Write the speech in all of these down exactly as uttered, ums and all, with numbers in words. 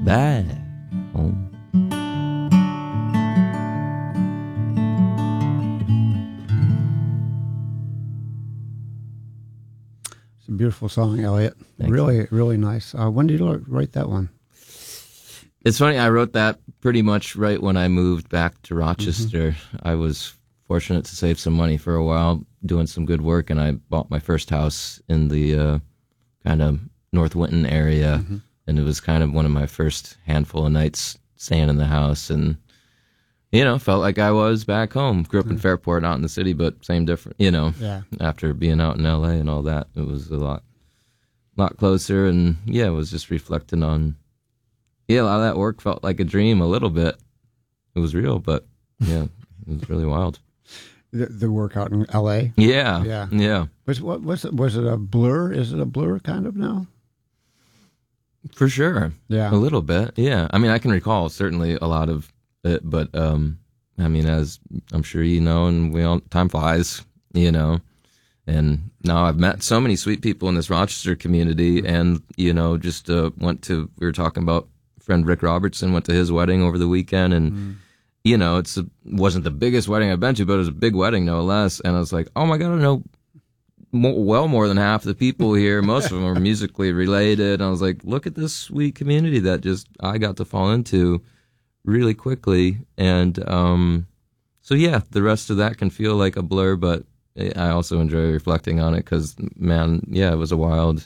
back home. It's a beautiful song, Elliot. Thanks. Really, really nice. Uh, when did you write that one? It's funny, I wrote that pretty much right when I moved back to Rochester. Mm-hmm. I was fortunate to save some money for a while, doing some good work, and I bought my first house in the uh, kind of North Winton area, mm-hmm. and it was kind of one of my first handful of nights staying in the house, and, you know, felt like I was back home. Grew up mm-hmm. in Fairport, out in the city, but same different, you know, yeah. After being out in L A and all that, it was a lot, lot closer, and, yeah, it was just reflecting on, yeah, a lot of that work felt like a dream a little bit. It was real, but, yeah, it was really wild. The, the work out in L A? Yeah. Yeah. Yeah. Was, what, was, it, was it a blur? Is it a blur kind of now? For sure. Yeah. A little bit. Yeah. I mean, I can recall certainly a lot of it, but, um, I mean, as I'm sure you know, and we all, time flies, you know, and now I've met so many sweet people in this Rochester community, and, you know, just, uh, went to, we were talking about friend Rick Robertson, went to his wedding over the weekend, and, mm. you know, it's a, wasn't the biggest wedding I've been to, but it was a big wedding, no less. And I was like, oh my God, I know more, well more than half the people here. Most of them are musically related. And I was like, look at this sweet community that just I got to fall into really quickly. And um, so, yeah, the rest of that can feel like a blur, but I also enjoy reflecting on it because, man, yeah, it was a wild,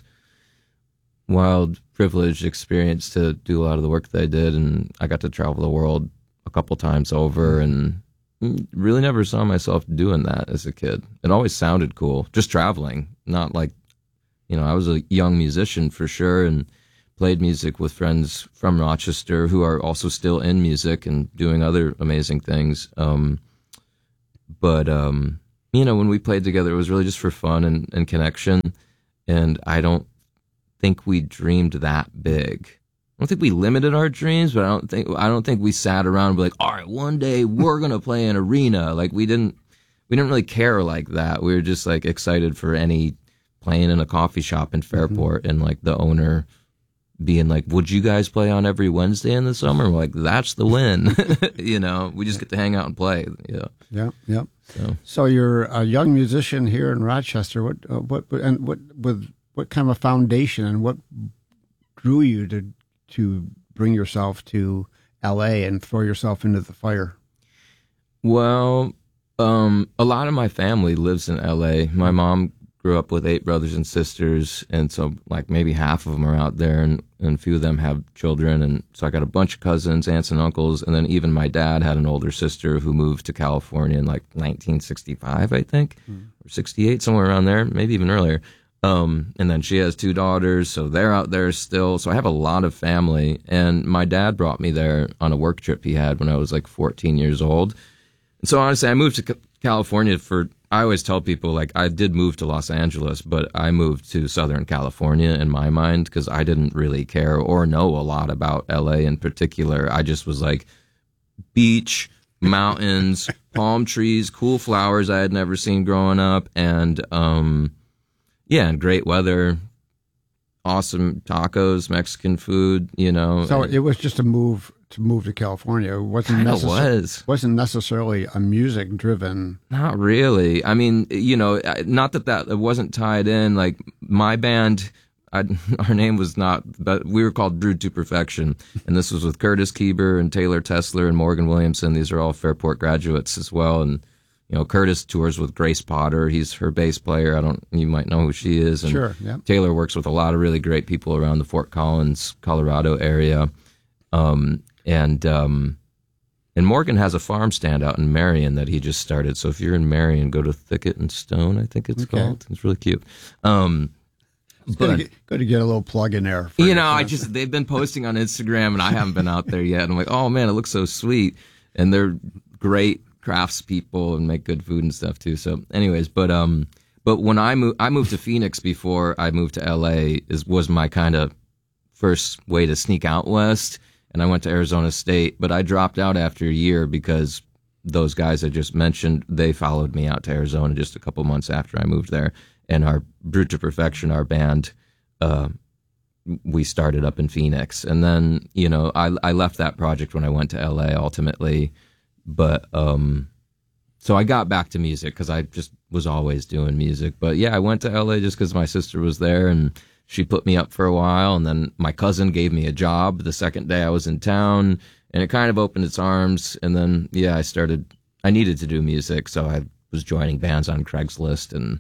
wild, privileged experience to do a lot of the work that I did. And I got to travel the world a couple times over, and really never saw myself doing that as a kid. It always sounded cool, just traveling, not like, you know, I was a young musician for sure, and played music with friends from Rochester who are also still in music and doing other amazing things. Um, but, um, you know, when we played together, it was really just for fun and, and connection. And I don't think we dreamed that big. I don't think we limited our dreams, but I don't think I don't think we sat around and be like, all right, one day we're gonna play an arena. Like we didn't we didn't really care like that. We were just like excited for any playing in a coffee shop in Fairport, mm-hmm. and like the owner being like, would you guys play on every Wednesday in the summer? We're like, that's the win. You know, we just get to hang out and play. Yeah. Yeah. Yeah. So, so you're a young musician here in Rochester. What uh, what and what with what kind of a foundation and what drew you to to bring yourself to L A and throw yourself into the fire? Well, um, a lot of my family lives in L A. My mom grew up with eight brothers and sisters, and so like maybe half of them are out there, and, and a few of them have children. And so I got a bunch of cousins, aunts and uncles, and then even my dad had an older sister who moved to California in like nineteen sixty-five, I think, mm. or sixty-eight, somewhere around there, maybe even earlier. Um, and then she has two daughters, so they're out there still. So I have a lot of family. And my dad brought me there on a work trip he had when I was like fourteen years old. And so honestly, I moved to California for, I always tell people, like, I did move to Los Angeles, but I moved to Southern California in my mind because I didn't really care or know a lot about L A in particular. I just was like, beach, mountains, palm trees, cool flowers I had never seen growing up, and, um, yeah, and great weather, awesome tacos, Mexican food, you know. So it was just a move to move to California. It wasn't, necess- was. wasn't necessarily a music-driven. Not really. I mean, you know, not that that it wasn't tied in. Like, my band, I, our name was not, but we were called Brewed to Perfection. And this was with Curtis Kieber and Taylor Tessler and Morgan Williamson. These are all Fairport graduates as well. And you know, Curtis tours with Grace Potter. He's her bass player. I don't, you might know who she is. And sure, yeah. Taylor works with a lot of really great people around the Fort Collins, Colorado area. Um, and, um, and Morgan has a farm stand out in Marion that he just started. So if you're in Marion, go to Thicket and Stone, I think it's okay. called. It's really cute. Um, It's but, good, to get, good to get a little plug in there. You know, I just, they've been posting on Instagram and I haven't been out there yet. And I'm like, oh man, it looks so sweet. And they're great craftspeople and make good food and stuff too. So anyways, but, um, but when I moved, I moved to Phoenix before I moved to L A is, was my kind of first way to sneak out west. And I went to Arizona State, but I dropped out after a year because those guys I just mentioned, they followed me out to Arizona just a couple months after I moved there. And our Brewed to Perfection, our band, uh, we started up in Phoenix. And then, you know, I, I left that project when I went to L A ultimately. But, um, so I got back to music because I just was always doing music. But yeah, I went to L A just because my sister was there and she put me up for a while. And then my cousin gave me a job the second day I was in town, and it kind of opened its arms. And then, yeah, I started, I needed to do music. So I was joining bands on Craigslist and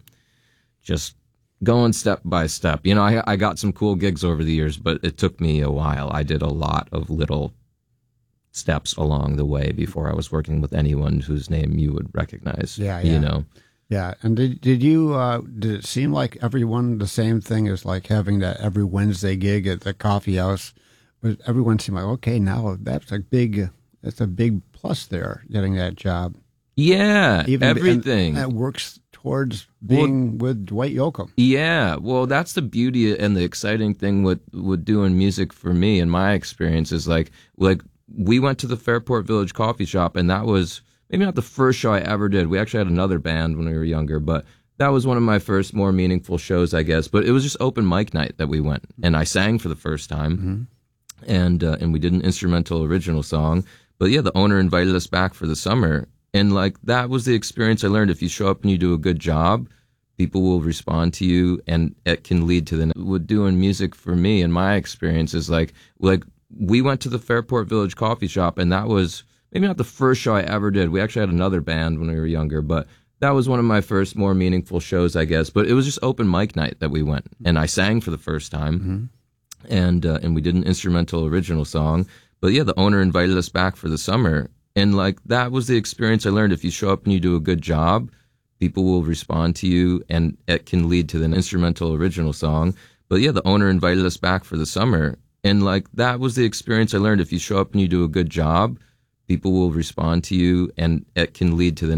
just going step by step. You know, I, I got some cool gigs over the years, but it took me a while. I did a lot of little steps along the way before I was working with anyone whose name you would recognize. Yeah, yeah. You know? Yeah. And did did you, uh, did it seem like everyone the same thing as like having that every Wednesday gig at the coffee house? Was everyone seemed like, okay, now that's a big, that's a big plus there, getting that job. Yeah, Even, everything. And that works towards being well, with Dwight Yoakam. Yeah, well, that's the beauty and the exciting thing with, with doing music for me and my experience is like, like we went to the Fairport Village Coffee Shop, and that was maybe not the first show I ever did. We actually had another band when we were younger, but that was one of my first more meaningful shows, I guess. But it was just open mic night that we went, and I sang for the first time, mm-hmm. and uh, and we did an instrumental original song. But yeah, the owner invited us back for the summer, and like that was the experience I learned. If you show up and you do a good job, people will respond to you, and it can lead to the. With doing music for me and my experience is like like. We went to the Fairport Village Coffee Shop, and that was maybe not the first show I ever did. We actually had another band when we were younger, but that was one of my first more meaningful shows, I guess. But it was just open mic night that we went, and I sang for the first time, mm-hmm. and uh, and we did an instrumental original song. But yeah, the owner invited us back for the summer, and like that was the experience I learned. If you show up and you do a good job, people will respond to you, and it can lead to the instrumental original song. But yeah, the owner invited us back for the summer. And like that was the experience I learned. If you show up and you do a good job, people will respond to you, and it can lead to the